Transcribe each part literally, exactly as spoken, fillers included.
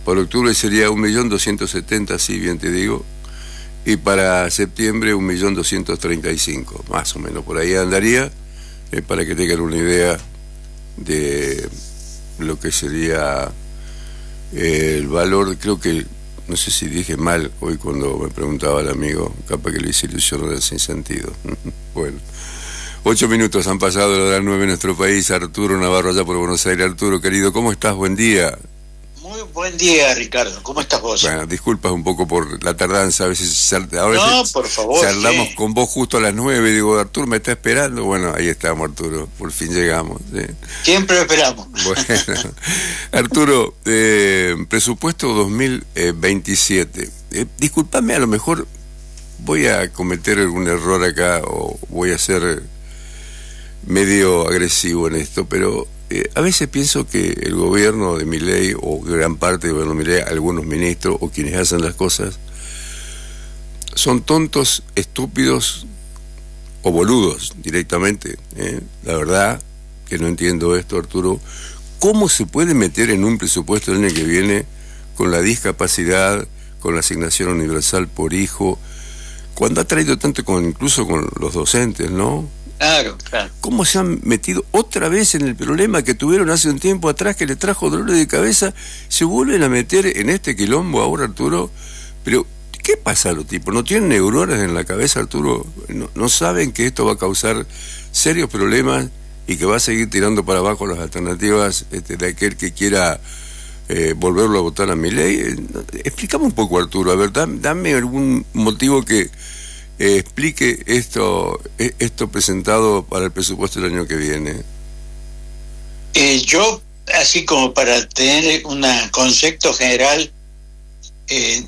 Para octubre sería un millón doscientos setenta, sí, bien te digo. Y para septiembre un millón doscientos treinta y cinco, más o menos. Por ahí andaría, eh, para que tengan una idea de lo que sería eh, el valor. Creo que, no sé si dije mal hoy cuando me preguntaba el amigo, capaz que le hice ilusión del sin sentido. Bueno, ocho minutos han pasado de las nueve en nuestro país. Arturo Navarro, allá por Buenos Aires. Arturo, querido, ¿cómo estás? Buen día. Muy buen día, Ricardo. ¿Cómo estás vos? Bueno, disculpas un poco por la tardanza. A veces, a veces no, por favor, charlamos sí. con vos justo a las nueve. Digo, Arturo, ¿me está esperando? Bueno, ahí estamos, Arturo. Por fin llegamos. ¿Sí? Siempre esperamos. Bueno, Arturo, eh, presupuesto dos mil veintisiete. Eh, disculpame, a lo mejor voy a cometer algún error acá o voy a ser medio agresivo en esto, pero Eh, a veces pienso que el gobierno de Milei, o gran parte del gobierno de Milei, algunos ministros o quienes hacen las cosas, son tontos, estúpidos o boludos directamente. ¿eh? La verdad que no entiendo esto, Arturo. ¿Cómo se puede meter en un presupuesto el año que viene con la discapacidad, con la asignación universal por hijo, cuando ha traído tanto, con incluso con los docentes, ¿no? Claro, claro. ¿Cómo se han metido otra vez en el problema que tuvieron hace un tiempo atrás, que le trajo dolores de cabeza? Se vuelven a meter en este quilombo ahora, Arturo. Pero, ¿qué pasa a los tipos? ¿No tienen neuronas en la cabeza, Arturo? ¿No, no saben que esto va a causar serios problemas y que va a seguir tirando para abajo las alternativas este, de aquel que quiera eh, volverlo a votar a Milei? Explícame un poco, Arturo. A ver, dame, dame algún motivo que Eh, explique esto esto presentado para el presupuesto del año que viene. Eh, yo, así como para tener un concepto general, eh,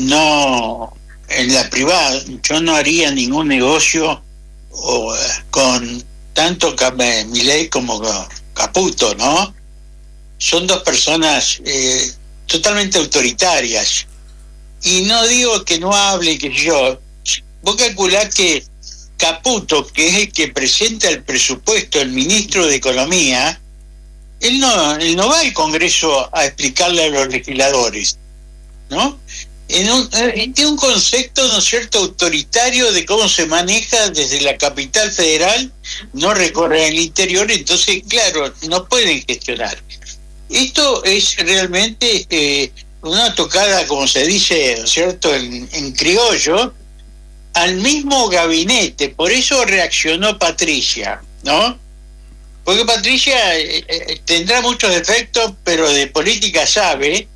no, en la privada, yo no haría ningún negocio o, con tanto Milei como Caputo, ¿no? Son dos personas eh, totalmente autoritarias. Y no digo que no hable, que yo... Vos calculás que Caputo, que es el que presenta el presupuesto, el ministro de Economía, él no, él no va al Congreso a explicarle a los legisladores, ¿no? En un, tiene un concepto, ¿no es cierto?, autoritario de cómo se maneja desde la capital federal, no recorre el interior, entonces, claro, no pueden gestionar. Esto es realmente eh, una tocada, como se dice, ¿no es cierto?, en, en criollo, al mismo gabinete. Por eso reaccionó Patricia, ¿no? Porque Patricia eh, eh, tendrá muchos defectos, pero de política sabe,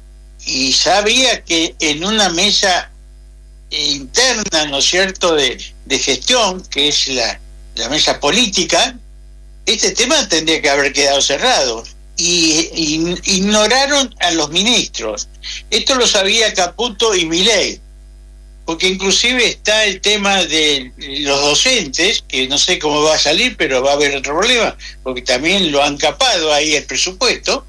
y sabía que en una mesa interna, ¿no es cierto?, de, de gestión, que es la, la mesa política, este tema tendría que haber quedado cerrado. Y, y ignoraron a los ministros. Esto lo sabía Caputo y Milei, porque inclusive está el tema de los docentes, que no sé cómo va a salir, pero va a haber otro problema, porque también lo han capado ahí el presupuesto.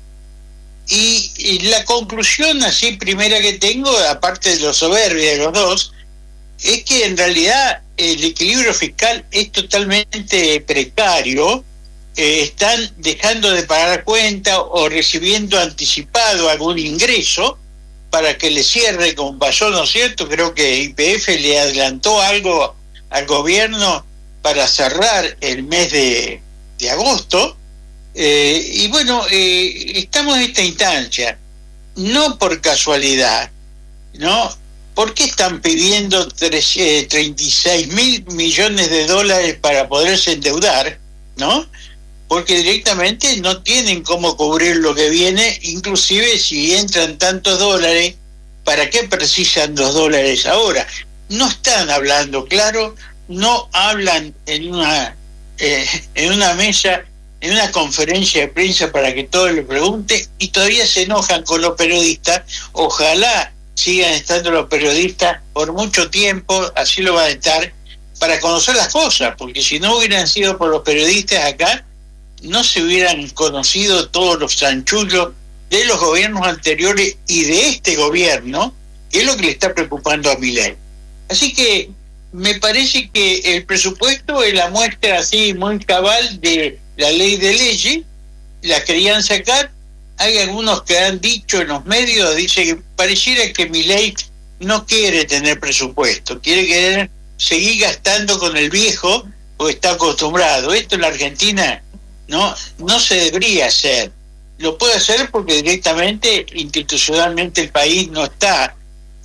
Y, y la conclusión así primera que tengo, aparte de lo soberbia de los dos, es que en realidad el equilibrio fiscal es totalmente precario. Eh, están dejando de pagar cuenta o recibiendo anticipado algún ingreso para que le cierre, como pasó, ¿no es cierto? Creo que Y P F le adelantó algo al gobierno para cerrar el mes de, de agosto. Eh, y bueno, eh, estamos en esta instancia, no por casualidad, ¿no? ¿Por qué están pidiendo tres, eh, treinta y seis mil millones de dólares para poderse endeudar, ¿no? Porque directamente no tienen cómo cubrir lo que viene. Inclusive si entran tantos dólares, ¿para qué precisan los dólares ahora? No están hablando claro, no hablan en una eh, en una mesa, en una conferencia de prensa para que todo le pregunte, y todavía se enojan con los periodistas. Ojalá sigan estando los periodistas por mucho tiempo, así lo van a estar, para conocer las cosas, porque si no hubieran sido por los periodistas acá, no se hubieran conocido todos los chanchullos de los gobiernos anteriores y de este gobierno, que es lo que le está preocupando a Milei. Así que me parece que el presupuesto es la muestra así muy cabal de la ley de leyes. La querían sacar, hay algunos que han dicho en los medios, dice que pareciera que Milei no quiere tener presupuesto, quiere querer seguir gastando con el viejo o está acostumbrado. Esto en la Argentina no, no se debería hacer. Lo puede hacer porque directamente, institucionalmente, el país no está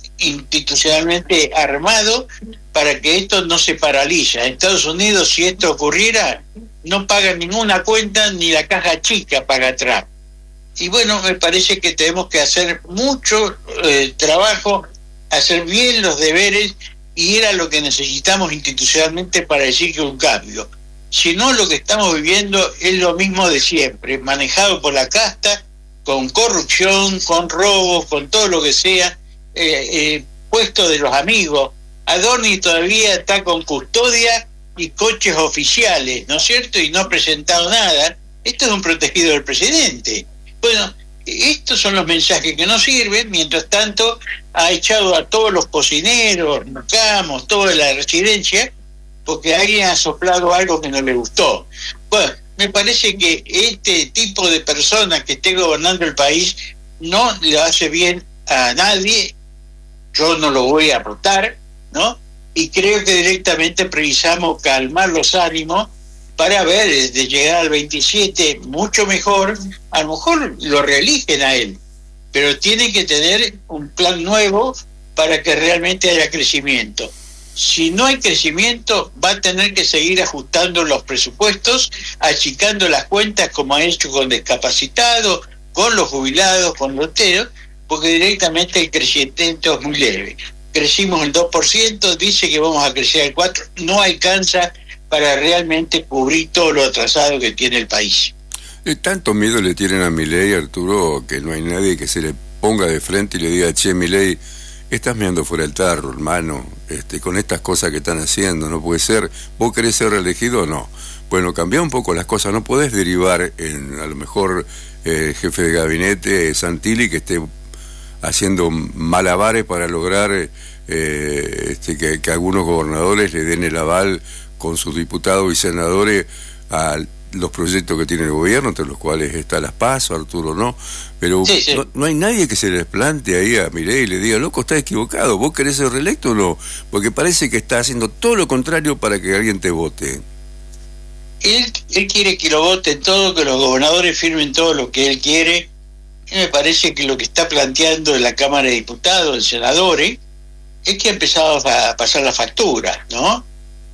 institucionalmente armado para que esto no se paralice. En Estados Unidos, si esto ocurriera, no pagan ninguna cuenta, ni la caja chica paga atrás. Y bueno, me parece que tenemos que hacer mucho eh, trabajo, hacer bien los deberes, y era lo que necesitamos institucionalmente para decir que un cambio. Si no, lo que estamos viviendo es lo mismo de siempre, manejado por la casta, con corrupción, con robos, con todo lo que sea, eh, eh, puesto de los amigos. Adorni todavía está con custodia y coches oficiales, ¿no es cierto? Y no ha presentado nada. Esto es un protegido del presidente. Bueno, estos son los mensajes que no sirven. Mientras tanto, ha echado a todos los cocineros, camos, toda la residencia, porque alguien ha soplado algo que no le gustó. Bueno, me parece que este tipo de personas que esté gobernando el país no le hace bien a nadie. Yo no lo voy a votar, ¿no? Y creo que directamente precisamos calmar los ánimos para ver, de llegar al veintisiete mucho mejor. A lo mejor lo reeligen a él, pero tiene que tener un plan nuevo para que realmente haya crecimiento. Si no hay crecimiento, va a tener que seguir ajustando los presupuestos, achicando las cuentas como ha hecho con discapacitados, con los jubilados, con los teros, porque directamente el crecimiento es muy leve. Crecimos el dos por ciento, dice que vamos a crecer el cuatro por ciento, no alcanza para realmente cubrir todo lo atrasado que tiene el país. Eh, tanto miedo le tienen a Milei, Arturo, que no hay nadie que se le ponga de frente y le diga: che, Milei, estás meando fuera el tarro, hermano, este, con estas cosas que están haciendo, no puede ser. ¿Vos querés ser reelegido o no? Bueno, cambia un poco las cosas, no podés derivar en, a lo mejor, el eh, jefe de gabinete, Santilli, que esté haciendo malabares para lograr eh, este, que, que algunos gobernadores le den el aval con sus diputados y senadores a los proyectos que tiene el gobierno, entre los cuales está las PASO, Arturo, ¿no? Pero sí, sí. No, no hay nadie que se les plante ahí a Milei y le diga: loco, estás equivocado, ¿vos querés ser reelecto o no? Porque parece que está haciendo todo lo contrario para que alguien te vote. Él, él quiere que lo voten todo, que los gobernadores firmen todo lo que él quiere. Y me parece que lo que está planteando en la Cámara de Diputados, el senadores, es que ha empezado a pasar la factura, ¿no?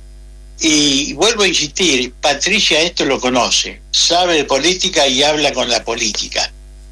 Y vuelvo a insistir, Patricia esto lo conoce, sabe de política y habla con la política.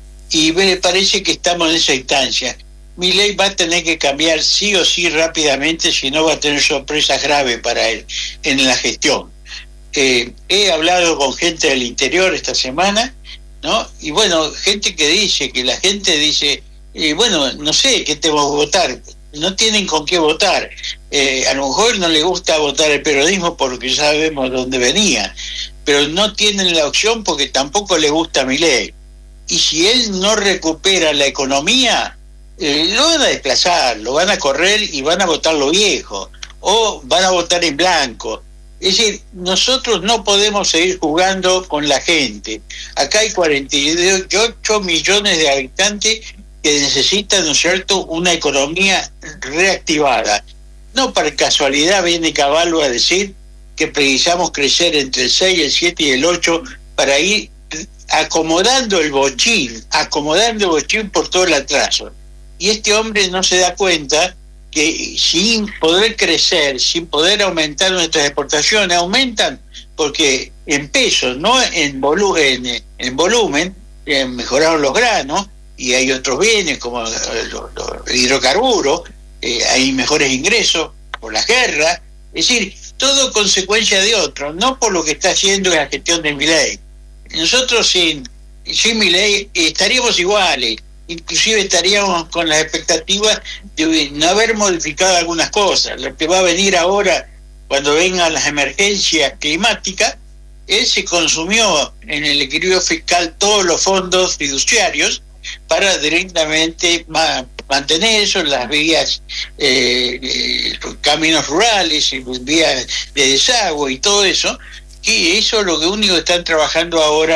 Y me parece que estamos en esa instancia. Milei va a tener que cambiar sí o sí rápidamente, si no va a tener sorpresas graves para él en la gestión. Eh, he hablado con gente del interior esta semana, ¿no? Y bueno, gente que dice, que la gente dice, eh, bueno, no sé qué te vamos a votar, no tienen con qué votar. Eh, a lo mejor no le gusta votar el peronismo porque ya sabemos dónde venía, pero no tienen la opción porque tampoco le gusta Milei. Y si él no recupera la economía, eh, lo van a desplazar, lo van a correr y van a votar lo viejo, o van a votar en blanco. Es decir, nosotros no podemos seguir jugando con la gente. Acá hay cuarenta y ocho millones de habitantes que necesitan, ¿no es cierto?, una economía reactivada. No por casualidad viene Caballo a decir que precisamos crecer entre el seis, el siete y el ocho para ir acomodando el bochín, acomodando el bochín por todo el atraso. Y este hombre no se da cuenta que sin poder crecer, sin poder aumentar nuestras exportaciones, aumentan porque en pesos, no en, volu en, en volumen, eh, mejoraron los granos y hay otros bienes como los, los hidrocarburos, eh, hay mejores ingresos por las guerras, es decir, todo consecuencia de otro, no por lo que está haciendo la gestión de Milei. Nosotros sin, sin Milei estaríamos iguales, inclusive estaríamos con las expectativas de no haber modificado algunas cosas. Lo que va a venir ahora, cuando vengan las emergencias climáticas, él se consumió en el equilibrio fiscal todos los fondos fiduciarios para directamente ma mantener eso, las vías, eh, eh, caminos rurales, vías de desagüe y todo eso, y eso es lo que único que están trabajando ahora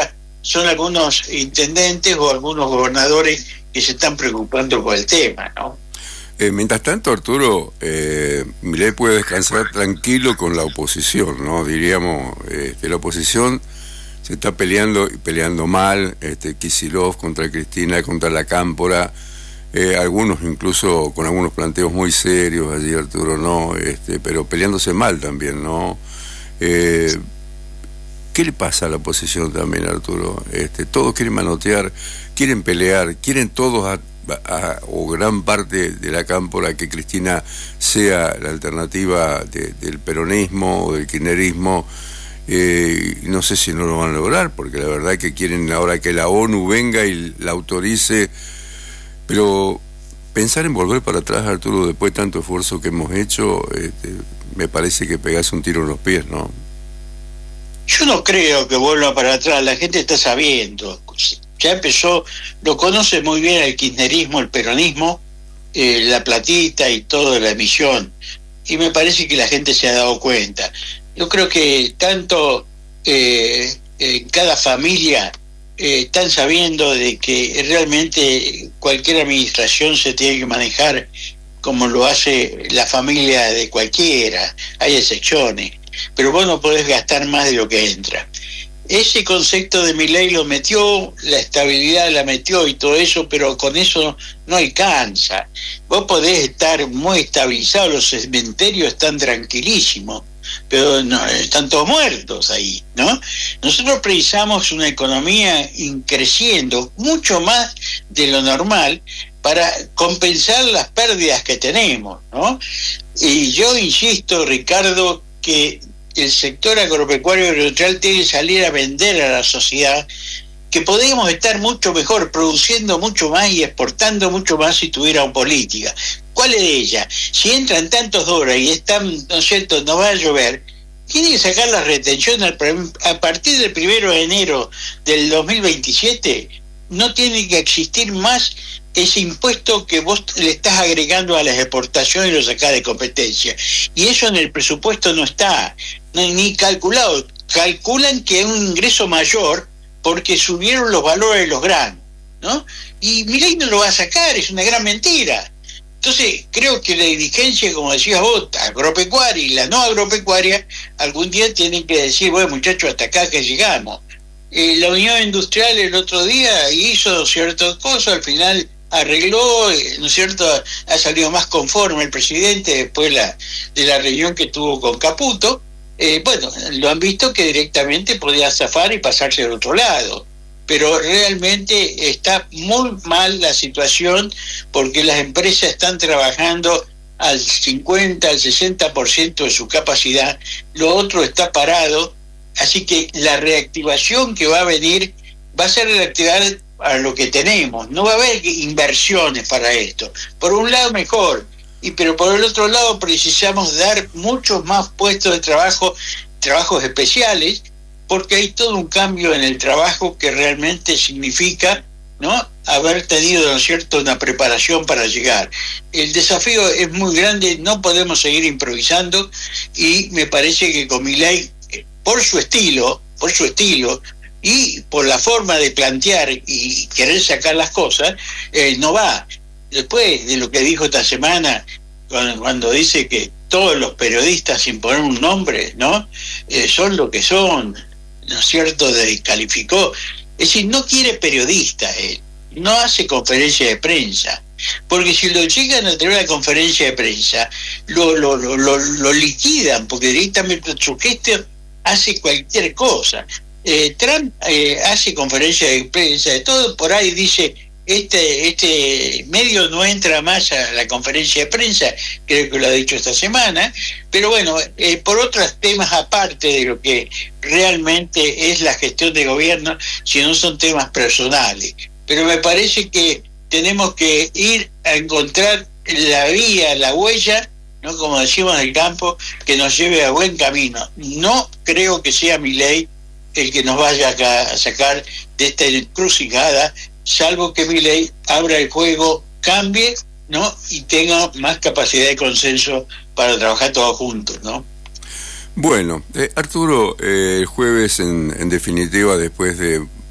son algunos intendentes o algunos gobernadores que se están preocupando por el tema, ¿no? Eh, mientras tanto, Arturo, eh, Milei puede descansar tranquilo con la oposición, ¿no? Diríamos, eh, que la oposición se está peleando y peleando mal, este, Kicillof contra Cristina, contra la Cámpora, eh, algunos incluso con algunos planteos muy serios allí, Arturo, ¿no? Este, pero peleándose mal también, ¿no? Eh, ¿Qué le pasa a la oposición también, Arturo? Este, todos quieren manotear, quieren pelear, quieren todos, a, a, o gran parte de la Cámpora, que Cristina sea la alternativa de, del peronismo o del kirchnerismo. Eh, no sé si no lo van a lograr, porque la verdad que quieren ahora que la ONU venga y la autorice, pero pensar en volver para atrás, Arturo, después de tanto esfuerzo que hemos hecho, este, me parece que pegás un tiro en los pies, ¿no? Yo no creo que vuelva para atrás, la gente está sabiendo, ya empezó, lo conoce muy bien el kirchnerismo, el peronismo, eh, la platita y toda la emisión, y me parece que la gente se ha dado cuenta. Yo creo que tanto eh, en cada familia eh, están sabiendo de que realmente cualquier administración se tiene que manejar como lo hace la familia de cualquiera, hay excepciones, pero vos no podés gastar más de lo que entra. Ese concepto de Milei lo metió, la estabilidad la metió y todo eso, pero con eso no alcanza. Vos podés estar muy estabilizado, los cementerios están tranquilísimos, pero no, están todos muertos ahí, ¿no? Nosotros precisamos una economía creciendo mucho más de lo normal para compensar las pérdidas que tenemos, ¿no? Y yo insisto, Ricardo, que el sector agropecuario y agroindustrial tiene que salir a vender a la sociedad que podríamos estar mucho mejor, produciendo mucho más y exportando mucho más si tuviéramos política. ¿Cuál es ella? Si entran tantos dólares y están, ¿no es cierto?, no va a llover, tiene que sacar la retención al, a partir del primero de enero del dos mil veintisiete, no tiene que existir más ese impuesto que vos le estás agregando a las exportaciones y lo sacás de competencia. Y eso en el presupuesto no está, no, ni calculado. Calculan que es un ingreso mayor porque subieron los valores de los granos, ¿no? Y Milei no lo va a sacar, es una gran mentira. Entonces, creo que la dirigencia, como decías vos, agropecuaria y la no agropecuaria, algún día tienen que decir, bueno, muchachos, hasta acá que llegamos. Eh, la Unión Industrial el otro día hizo ciertas cosas, al final arregló, eh, ¿no es cierto?, ha salido más conforme el presidente después la, de la reunión que tuvo con Caputo. Eh, bueno, lo han visto que directamente podía zafar y pasarse al otro lado, pero realmente está muy mal la situación porque las empresas están trabajando al cincuenta, al sesenta por ciento de su capacidad, lo otro está parado, así que la reactivación que va a venir va a ser reactivar a lo que tenemos, no va a haber inversiones para esto. Por un lado mejor, y pero por el otro lado precisamos dar muchos más puestos de trabajo, trabajos especiales, porque hay todo un cambio en el trabajo que realmente significa, ¿no?, haber tenido, ¿no es cierto?, una preparación para llegar. El desafío es muy grande, no podemos seguir improvisando, y me parece que con Milei, por su estilo, por su estilo, y por la forma de plantear y querer sacar las cosas, eh, no va. Después de lo que dijo esta semana, cuando, cuando dice que todos los periodistas, sin poner un nombre, ¿no?, eh, son lo que son, ¿no es cierto?, descalificó. Es decir, no quiere periodistas él, no hace conferencia de prensa, porque si lo llegan a tener una conferencia de prensa, lo, lo, lo, lo, lo liquidan, porque directamente su gesto hace cualquier cosa. Eh, Trump eh, hace conferencia de prensa de todo, por ahí dice, este este medio no entra más a la conferencia de prensa, creo que lo ha dicho esta semana, pero bueno, eh, por otros temas aparte de lo que realmente es la gestión de gobierno, si no son temas personales. Pero me parece que tenemos que ir a encontrar la vía, la huella, ¿no?, como decimos en el campo, que nos lleve a buen camino. No creo que sea Milei el que nos vaya a sacar de esta encrucijada, salvo que Milei abra el juego, cambie, ¿no?, y tenga más capacidad de consenso para trabajar todos juntos, ¿no? Bueno, eh, Arturo, eh, el jueves, en, en definitiva, después de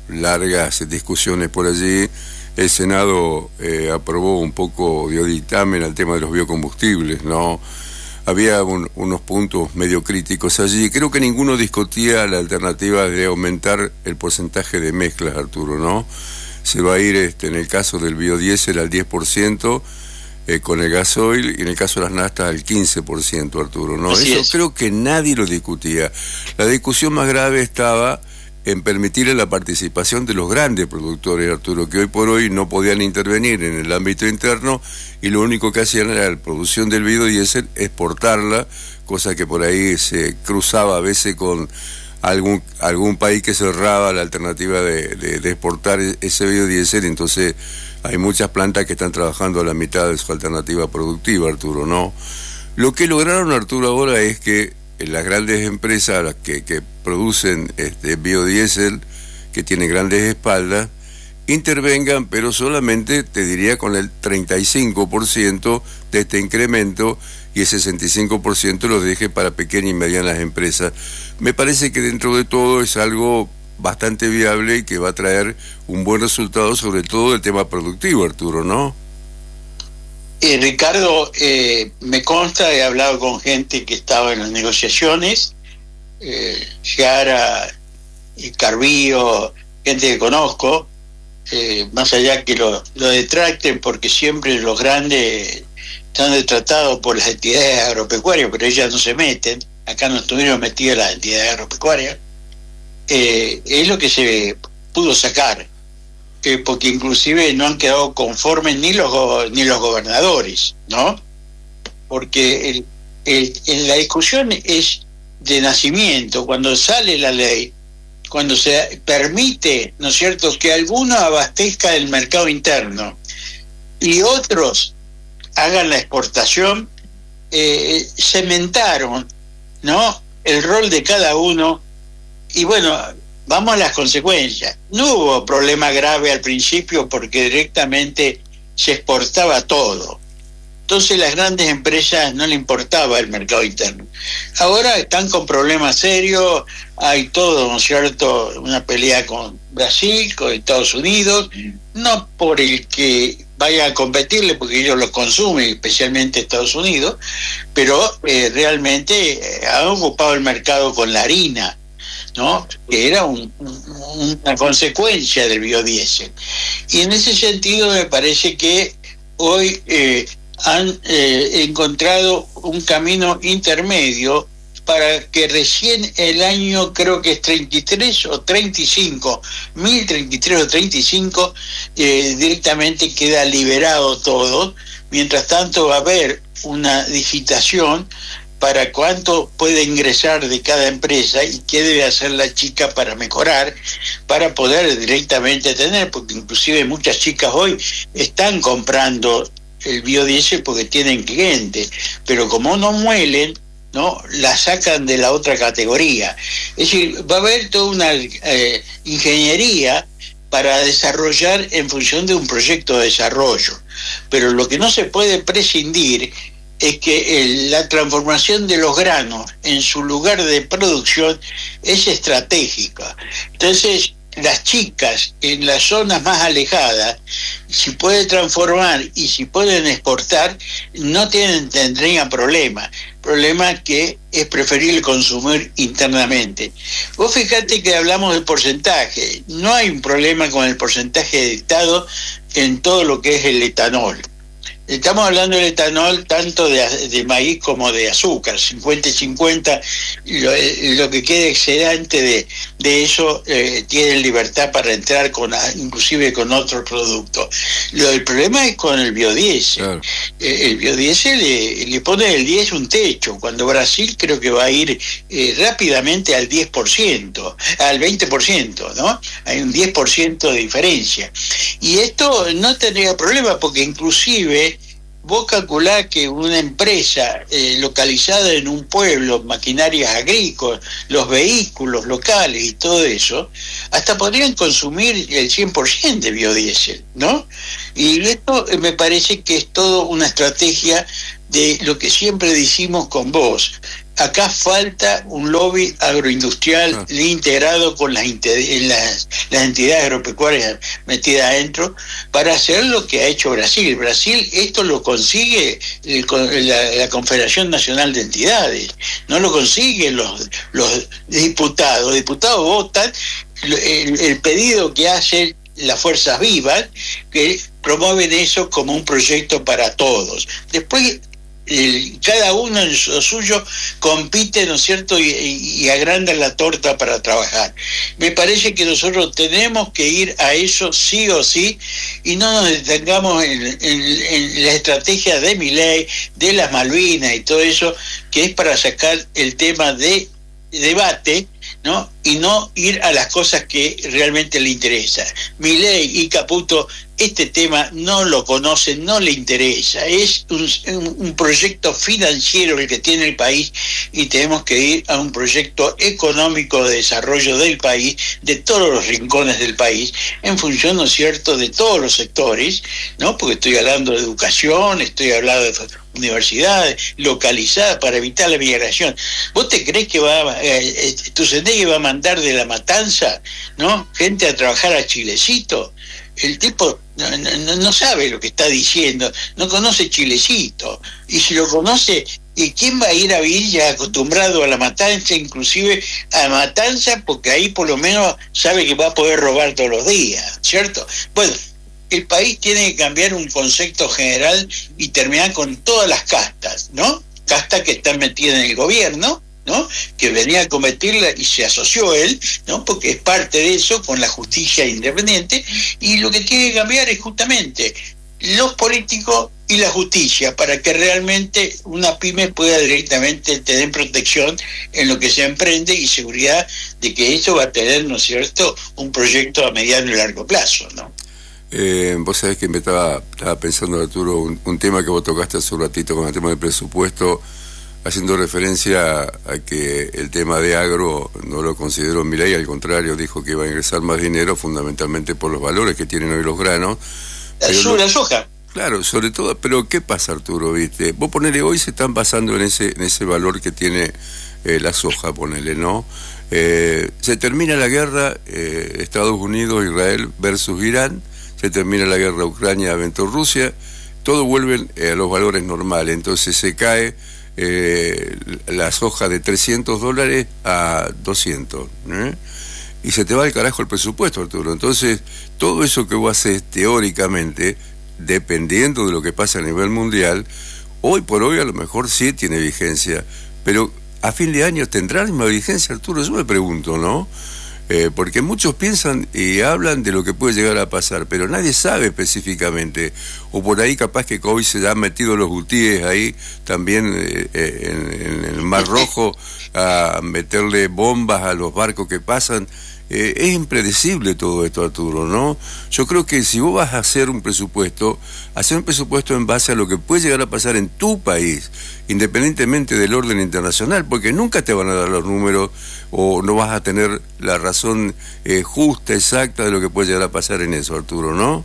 largas discusiones por allí. El Senado eh, aprobó un poco, dio dictamen al tema de los biocombustibles, ¿no? Había un, unos puntos medio críticos allí. Creo que ninguno discutía la alternativa de aumentar el porcentaje de mezclas, Arturo, ¿no? Se va a ir, este, en el caso del biodiesel, al diez por ciento, eh, con el gasoil, y en el caso de las naftas al quince por ciento, Arturo, ¿no? Así Eso es. Creo que nadie lo discutía. La discusión más grave estaba en permitirle la participación de los grandes productores, Arturo, que hoy por hoy no podían intervenir en el ámbito interno y lo único que hacían era la producción del biodiesel, exportarla, cosa que por ahí se cruzaba a veces con algún algún país que cerraba la alternativa de, de, de exportar ese biodiesel. Entonces hay muchas plantas que están trabajando a la mitad de su alternativa productiva, Arturo, ¿no? Lo que lograron, Arturo, ahora es que las grandes empresas las que, que producen este biodiesel, que tienen grandes espaldas, intervengan, pero solamente, te diría, con el treinta y cinco por ciento de este incremento, y el sesenta y cinco por ciento lo deje para pequeñas y medianas empresas. Me parece que dentro de todo es algo bastante viable y que va a traer un buen resultado, sobre todo el tema productivo, Arturo, ¿no? Eh, Ricardo, eh, me consta, he hablado con gente que estaba en las negociaciones, eh, Ciara y Carbillo, gente que conozco, eh, más allá que lo, lo detracten, porque siempre los grandes están detratados por las entidades agropecuarias, pero ellas no se meten, acá no estuvieron metidas las entidades agropecuarias, eh, es lo que se pudo sacar. Eh, porque inclusive no han quedado conformes ni los go ni los gobernadores, ¿no? Porque el, el, el, la discusión es de nacimiento, cuando sale la ley, cuando se permite, ¿no es cierto?, que alguno abastezca el mercado interno y otros hagan la exportación, eh, cementaron, ¿no?, el rol de cada uno. Y bueno, vamos a las consecuencias. No hubo problema grave al principio porque directamente se exportaba todo. Entonces las grandes empresas no le importaba el mercado interno. Ahora están con problemas serios, hay todo, ¿no es cierto?, una pelea con Brasil, con Estados Unidos, no por el que vaya a competirle, porque ellos lo consumen, especialmente Estados Unidos, pero eh, realmente eh, han ocupado el mercado con la harina, ¿no?, que era un, un, una consecuencia del biodiesel. Y en ese sentido me parece que hoy eh, han eh, encontrado un camino intermedio para que recién el año, creo que es treinta y tres o treinta y cinco, mil treinta y tres o treinta y cinco, eh, directamente queda liberado todo. Mientras tanto va a haber una digitación para cuánto puede ingresar de cada empresa y qué debe hacer la chica para mejorar, para poder directamente tener, porque inclusive muchas chicas hoy están comprando el biodiesel porque tienen clientes, pero como no muelen, ¿no?, la sacan de la otra categoría. Es decir, va a haber toda una eh, ingeniería para desarrollar en función de un proyecto de desarrollo, pero lo que no se puede prescindir es que el, la transformación de los granos en su lugar de producción es estratégica. Entonces, las chicas en las zonas más alejadas, si pueden transformar y si pueden exportar, no tienen, tendrían problema. Problema que es preferible consumir internamente. Vos fíjate que hablamos del porcentaje. No hay un problema con el porcentaje dictado en todo lo que es el etanol. Estamos hablando del etanol tanto de, de maíz como de azúcar, cincuenta y cincuenta, lo, lo que quede excedente de, de eso eh, tienen libertad para entrar con inclusive con otros productos. Lo, el problema es con el biodiesel. Claro. Eh, el biodiesel le, le pone el diez un techo, cuando Brasil creo que va a ir eh, rápidamente al diez por ciento, al veinte por ciento, ¿no? Hay un diez por ciento de diferencia. Y esto no tendría problema porque inclusive vos calculás que una empresa eh, localizada en un pueblo, maquinarias agrícolas, los vehículos locales y todo eso, hasta podrían consumir el cien por ciento de biodiesel, ¿no? Y esto me parece que es todo una estrategia de lo que siempre decimos con vos. acá falta un lobby agroindustrial ah. integrado con las, las, las entidades agropecuarias metidas adentro para hacer lo que ha hecho Brasil. Brasil esto lo consigue el, la, la Confederación Nacional de Entidades, no lo consiguen los, los diputados. Los diputados votan el, el pedido que hacen las fuerzas vivas, que promueven eso como un proyecto para todos. Después el, cada uno en lo suyo compite, ¿no es cierto?, y, y, y agranda la torta para trabajar. Me parece que nosotros tenemos que ir a eso sí o sí, y no nos detengamos en, en, en la estrategia de Milei, de las Malvinas y todo eso, que es para sacar el tema de debate, ¿no?, y no ir a las cosas que realmente le interesan. Milei y Caputo este tema no lo conocen, no le interesa, es un, un proyecto financiero el que tiene el país, y tenemos que ir a un proyecto económico de desarrollo del país, de todos los rincones del país, en función, ¿no es cierto?, de todos los sectores, ¿no?, porque estoy hablando de educación, estoy hablando de universidades localizadas para evitar la migración. ¿Vos te crees que va eh, Tucentay va a mandar de La Matanza, ¿no?, gente a trabajar a Chilecito? El tipo no, no, no sabe lo que está diciendo, no conoce Chilecito, y si lo conoce, ¿y quién va a ir a Villa acostumbrado a La Matanza, inclusive a Matanza, porque ahí por lo menos sabe que va a poder robar todos los días, ¿cierto? Bueno, el país tiene que cambiar un concepto general y terminar con todas las castas, ¿no? Castas que están metidas en el gobierno, ¿no?, que venía a combatirla y se asoció él, ¿no?, porque es parte de eso con la justicia independiente, y lo que tiene que cambiar es justamente los políticos y la justicia para que realmente una pyme pueda directamente tener protección en lo que se emprende y seguridad de que eso va a tener, ¿no es cierto?, un proyecto a mediano y largo plazo, ¿no? Eh, vos sabés que me estaba, estaba pensando, Arturo, un, un tema que vos tocaste hace un ratito con el tema del presupuesto, haciendo referencia a que el tema de agro no lo consideró Milei, al contrario, dijo que iba a ingresar más dinero fundamentalmente por los valores que tienen hoy los granos. La, su, la soja. Claro, sobre todo, pero ¿qué pasa, Arturo? ¿Viste? Vos ponele, hoy se están basando en ese en ese valor que tiene eh, la soja, ponele, ¿no? Eh, se termina la guerra, eh, Estados Unidos, Israel versus Irán, se termina la guerra Ucrania versus Rusia, todo vuelve eh, a los valores normales, entonces se cae Eh, la soja de trescientos dólares a doscientos, ¿eh? Y se te va al carajo el presupuesto, Arturo. Entonces, todo eso que vos haces teóricamente, dependiendo de lo que pasa a nivel mundial, hoy por hoy a lo mejor sí tiene vigencia, pero a fin de año tendrá la misma vigencia, Arturo. Yo me pregunto, ¿no? Eh, porque muchos piensan y hablan de lo que puede llegar a pasar, pero nadie sabe específicamente, o por ahí capaz que hoy se han metido los hutíes ahí también eh, en, en el Mar Rojo a meterle bombas a los barcos que pasan. Eh, es impredecible todo esto, Arturo, ¿no? Yo creo que si vos vas a hacer un presupuesto, hacer un presupuesto en base a lo que puede llegar a pasar en tu país, independientemente del orden internacional, porque nunca te van a dar los números o no vas a tener la razón eh, justa, exacta de lo que puede llegar a pasar en eso, Arturo, ¿no?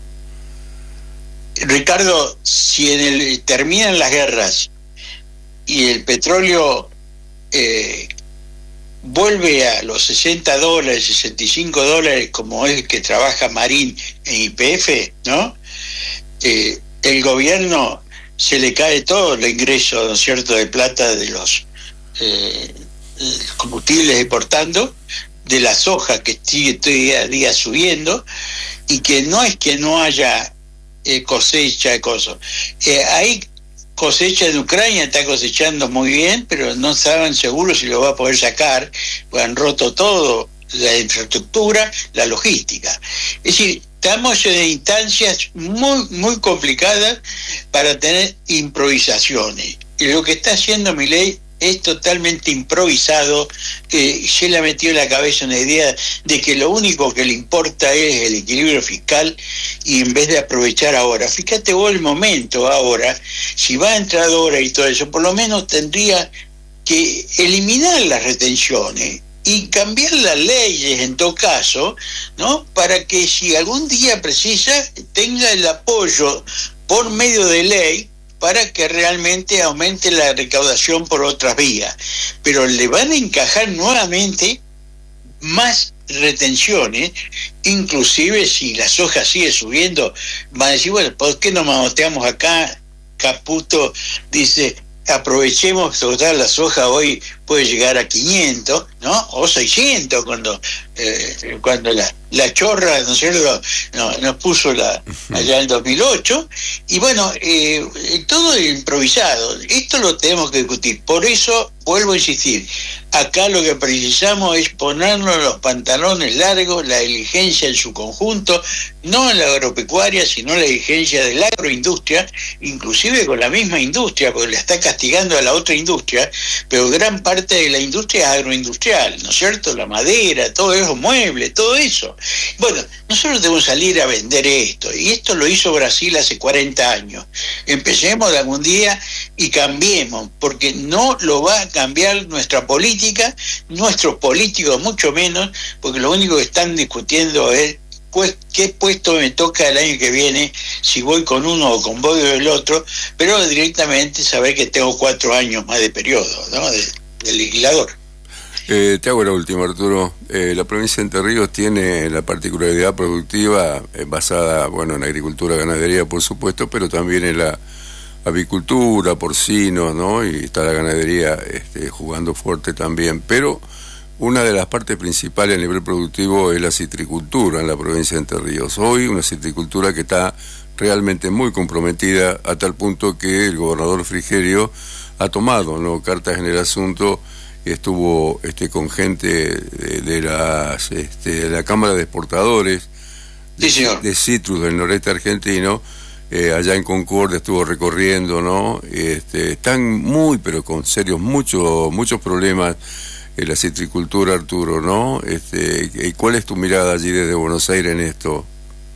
Ricardo, si en el, terminan las guerras y el petróleo eh, vuelve a los sesenta dólares, sesenta y cinco dólares, como es que trabaja Marín en Y P F, ¿no? Eh, el gobierno se le cae todo el ingreso, ¿no es cierto?, de plata de los eh, combustibles exportando, de la soja que sigue día a día subiendo, y que no es que no haya eh, cosecha de cosas. Eh, hay cosecha en Ucrania, está cosechando muy bien, pero no estaban seguros si lo va a poder sacar, pues han roto todo, la infraestructura, la logística. Es decir, estamos en instancias muy, muy complicadas para tener improvisaciones. Y lo que está haciendo Milei es totalmente improvisado, que se le ha metido en la cabeza una idea de que lo único que le importa es el equilibrio fiscal, y en vez de aprovechar ahora, fíjate vos el momento ahora, si va a entrar ahora y todo eso, por lo menos tendría que eliminar las retenciones y cambiar las leyes en todo caso, ¿no?, para que si algún día precisa tenga el apoyo por medio de ley para que realmente aumente la recaudación por otras vías. pero le van a encajar nuevamente más retenciones, inclusive si la soja sigue subiendo, van a decir, bueno, ¿por qué no mamoteamos acá? Caputo dice, aprovechemos, total, la soja hoy puede llegar a quinientos, ¿no? O seiscientos cuando eh, cuando la, la chorra, ¿no es cierto?, no, nos puso la allá en dos mil ocho, y bueno, eh, todo improvisado. Esto lo tenemos que discutir. Por eso, vuelvo a insistir, acá lo que precisamos es ponernos los pantalones largos, la diligencia en su conjunto, no en la agropecuaria, sino la diligencia de la agroindustria, inclusive con la misma industria, porque la está castigando a la otra industria, pero gran parte de la industria es agroindustrial, ¿no es cierto? La madera, todo eso, muebles, todo eso. Bueno, nosotros debemos salir a vender esto, y esto lo hizo Brasil hace cuarenta años. Empecemos de algún día y cambiemos, porque no lo va a cambiar nuestra política, nuestros políticos mucho menos, porque lo único que están discutiendo es pues qué puesto me toca el año que viene, si voy con uno o con voy del otro, pero directamente saber que tengo cuatro años más de periodo, ¿no?, de, de legislador. Eh, te hago la última, Arturo. Eh, la provincia de Entre Ríos tiene la particularidad productiva eh, basada, bueno, en la agricultura, ganadería, por supuesto, pero también en la avicultura, porcino, ¿no? Y está la ganadería este, jugando fuerte también, pero una de las partes principales a nivel productivo es la citricultura en la provincia de Entre Ríos. Hoy una citricultura que está realmente muy comprometida a tal punto que el gobernador Frigerio ha tomado, ¿no?, cartas en el asunto. Estuvo este, con gente de, de, las, este, de la Cámara de Exportadores sí, señor. de, de citrus del noreste argentino, eh, allá en Concordia estuvo recorriendo, ¿no? Este, están muy, pero con serios, muchos muchos problemas en la citricultura, Arturo, ¿no? Este, ¿cuál es tu mirada allí desde Buenos Aires en esto?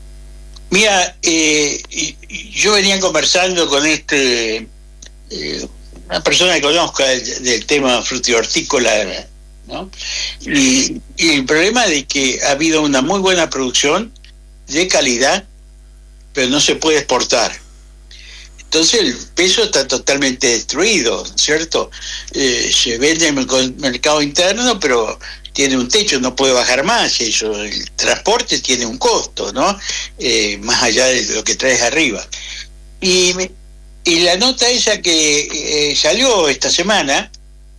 Mira, eh, yo venía conversando con este... Eh, una persona que conozca del, del tema frutihortícola, ¿no? Y, y el problema de que ha habido una muy buena producción de calidad, pero no se puede exportar. Entonces el peso está totalmente destruido, ¿cierto? Eh, se vende en el mercado interno, pero tiene un techo, no puede bajar más. Eso, el transporte tiene un costo, ¿no? Eh, más allá de lo que traes arriba. Y me, Y la nota esa que eh, salió esta semana,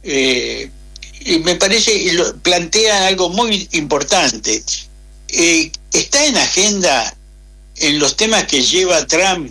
eh, y me parece, lo, plantea algo muy importante. Eh, está en agenda en los temas que lleva Trump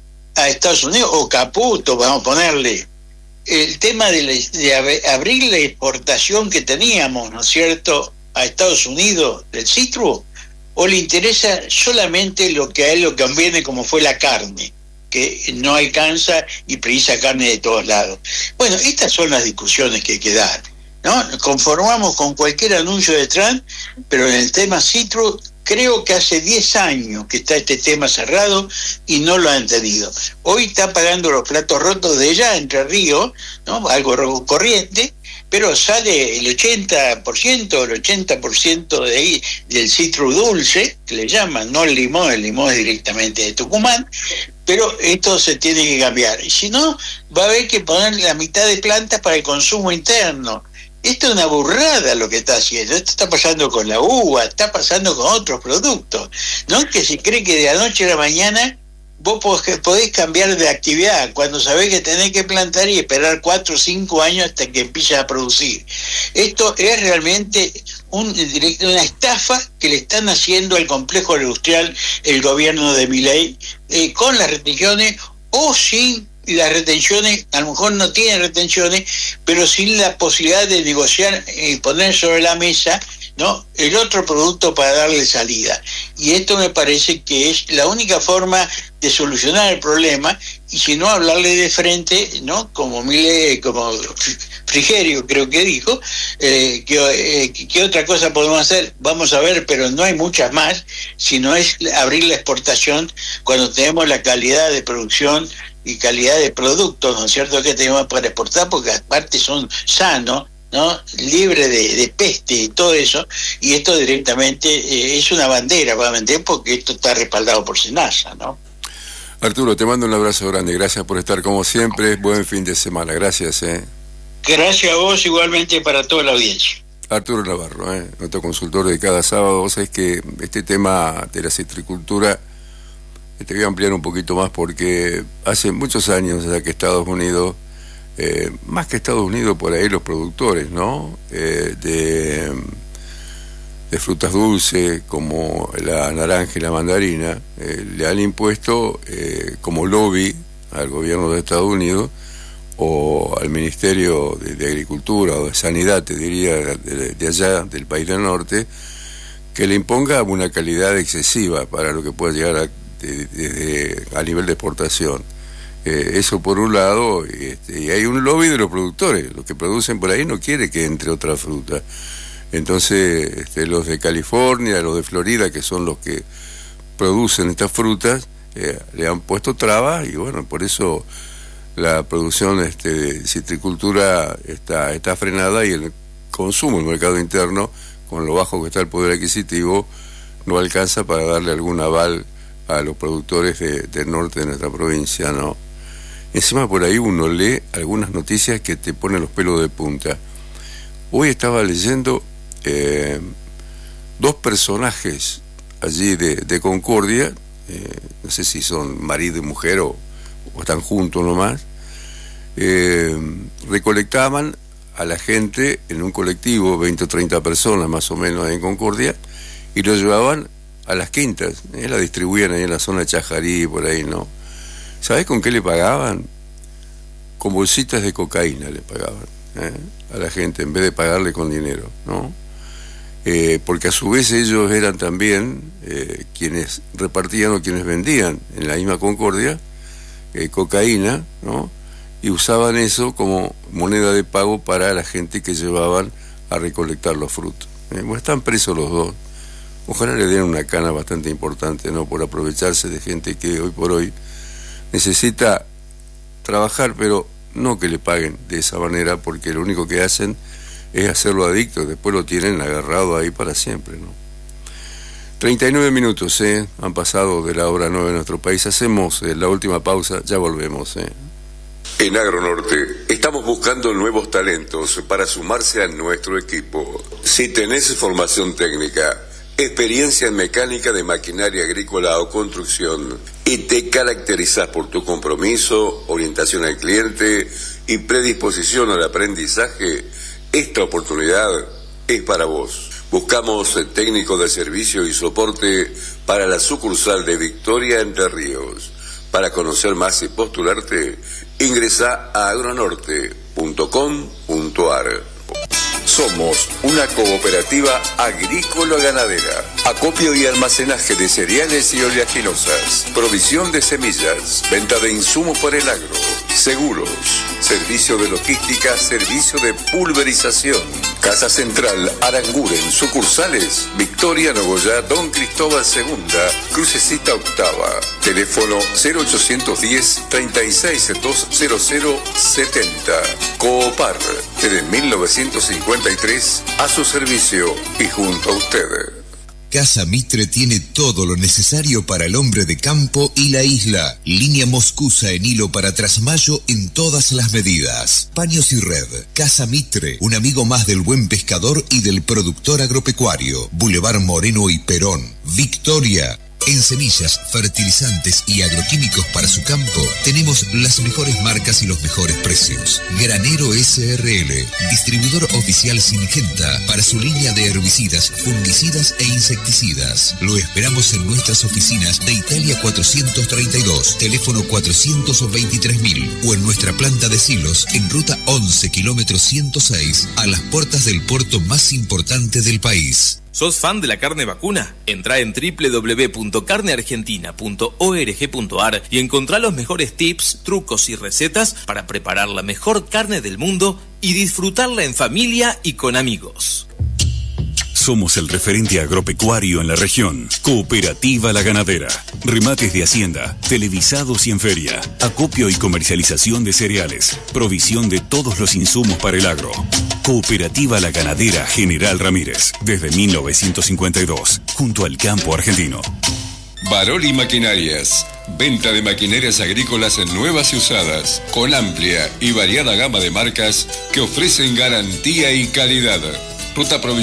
a Estados Unidos, o Caputo, vamos a ponerle, el tema de, la, de abrir la exportación que teníamos, ¿no es cierto?, a Estados Unidos del citro, o le interesa solamente lo que a él lo conviene, como fue la carne, que no alcanza y precisa carne de todos lados. Bueno, estas son las discusiones que hay que dar, ¿no? Conformamos con cualquier anuncio de Trump, pero en el tema citro, creo que hace diez años que está este tema cerrado y no lo han entendido. Hoy está pagando los platos rotos de ella, Entre Ríos, ¿no?, algo corriente, pero sale el ochenta por ciento, el ochenta por ciento de ahí del citro dulce, que le llaman, no el limón, el limón es directamente de Tucumán, pero esto se tiene que cambiar. Y si no, va a haber que poner la mitad de plantas para el consumo interno. Esto es una burrada lo que está haciendo. Esto está pasando con la uva, está pasando con otros productos, ¿no? Que se cree que de la noche a la mañana vos podés cambiar de actividad cuando sabés que tenés que plantar y esperar cuatro o cinco años hasta que empieces a producir. Esto es realmente un, una estafa que le están haciendo al complejo industrial el gobierno de Milei, eh, con las retenciones o sin las retenciones. A lo mejor no tienen retenciones, pero sin la posibilidad de negociar y poner sobre la mesa, ¿no?, el otro producto para darle salida. Y esto me parece que es la única forma de solucionar el problema, y si no, hablarle de frente, ¿no?, como Milei, como Frigerio creo que dijo, eh, que, eh, ¿qué otra cosa podemos hacer? Vamos a ver, pero no hay muchas más, sino es abrir la exportación cuando tenemos la calidad de producción y calidad de productos, ¿no es cierto?, que tenemos para exportar, porque aparte son sanos, ¿no?, libre de, de peste y todo eso, y esto directamente eh, es una bandera para vender, porque esto está respaldado por SENASA, ¿no? Arturo, te mando un abrazo grande, gracias por estar como siempre, buen fin de semana, gracias. eh Gracias a vos, igualmente para toda la audiencia. Arturo Navarro, ¿eh? nuestro consultor de cada sábado. Vos sabés que este tema de la citricultura te voy a ampliar un poquito más, porque hace muchos años ya que Estados Unidos, eh, más que Estados Unidos, por ahí los productores, ¿no? Eh, de, de frutas dulces como la naranja y la mandarina, eh, le han impuesto eh, como lobby al gobierno de Estados Unidos o al Ministerio de, de Agricultura o de Sanidad, te diría, de, de allá, del país del norte, que le imponga una calidad excesiva para lo que pueda llegar a, de, de, de, a nivel de exportación. Eh, eso por un lado, este, y hay un lobby de los productores, los que producen por ahí no quiere que entre otra fruta. Entonces, este, los de California, los de Florida, que son los que producen estas frutas, eh, le han puesto trabas, y bueno, por eso la producción este, de citricultura está, está frenada, y el consumo, el mercado interno, con lo bajo que está el poder adquisitivo, no alcanza para darle algún aval a los productores de, del norte de nuestra provincia, ¿no? Encima por ahí uno lee algunas noticias que te ponen los pelos de punta. Hoy estaba leyendo eh, dos personajes allí de, de Concordia, eh, no sé si son marido y mujer o o están juntos nomás, eh, recolectaban a la gente en un colectivo, veinte o treinta personas más o menos en Concordia, y lo llevaban a las quintas, eh, la distribuían ahí en la zona de Chajarí, por ahí, ¿no? ¿Sabés con qué le pagaban? Con bolsitas de cocaína le pagaban, ¿eh? a la gente, en vez de pagarle con dinero, ¿no? Eh, porque a su vez ellos eran también eh, quienes repartían o quienes vendían en la misma Concordia Eh, cocaína, ¿no? Y usaban eso como moneda de pago para la gente que llevaban a recolectar los frutos. Eh, bueno, están presos los dos. Ojalá le den una cana bastante importante, ¿no? Por aprovecharse de gente que hoy por hoy necesita trabajar, pero no que le paguen de esa manera, porque lo único que hacen es hacerlo adicto, después lo tienen agarrado ahí para siempre, ¿no? treinta y nueve minutos, ¿eh? Han pasado de la hora nueve en nuestro país. Hacemos eh, la última pausa, ya volvemos, ¿eh? En Agronorte estamos buscando nuevos talentos para sumarse a nuestro equipo. Si tenés formación técnica, experiencia en mecánica de maquinaria agrícola o construcción, y te caracterizás por tu compromiso, orientación al cliente y predisposición al aprendizaje, esta oportunidad es para vos. Buscamos técnico de servicio y soporte para la sucursal de Victoria Entre Ríos. Para conocer más y postularte, ingresa a agronorte punto com punto ar. Somos una cooperativa agrícola-ganadera. Acopio y almacenaje de cereales y oleaginosas. Provisión de semillas. Venta de insumos para el agro. Seguros. Servicio de logística. Servicio de pulverización. Casa Central Aranguren. Sucursales Victoria, Nogoyá, Don Cristóbal segunda, Crucecita octava. Teléfono cero ochocientos diez, treinta y seis, doscientos setenta. Coopar. Desde mil novecientos cincuenta y tres a su servicio y junto a usted. Casa Mitre tiene todo lo necesario para el hombre de campo y la isla. Línea moscusa en hilo para trasmayo en todas las medidas. Paños y red. Casa Mitre, un amigo más del buen pescador y del productor agropecuario. Boulevard Moreno y Perón. Victoria. En semillas, fertilizantes y agroquímicos para su campo, tenemos las mejores marcas y los mejores precios. Granero S R L, distribuidor oficial Singenta para su línea de herbicidas, fungicidas e insecticidas. Lo esperamos en nuestras oficinas de Italia cuatrocientos treinta y dos, teléfono cuatrocientos veintitrés mil, o en nuestra planta de silos en ruta once, kilómetro ciento seis, a las puertas del puerto más importante del país. ¿Sos fan de la carne vacuna? Entrá en doble u doble u doble u punto carne argentina punto org punto ar y encontrá los mejores tips, trucos y recetas para preparar la mejor carne del mundo y disfrutarla en familia y con amigos. Somos el referente agropecuario en la región. Cooperativa La Ganadera. Remates de hacienda, televisados y en feria. Acopio y comercialización de cereales. Provisión de todos los insumos para el agro. Cooperativa La Ganadera General Ramírez. Desde mil novecientos cincuenta y dos. Junto al campo argentino. Baroli Maquinarias. Venta de maquinarias agrícolas nuevas y usadas, con amplia y variada gama de marcas que ofrecen garantía y calidad. Ruta Provincial